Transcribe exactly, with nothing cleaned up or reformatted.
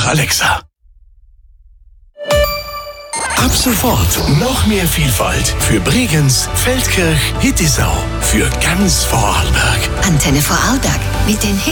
nach Alexa. Ab sofort noch mehr Vielfalt für Bregenz, Feldkirch, Hittisau, für ganz Vorarlberg. Antenne Vorarlberg mit den Hits.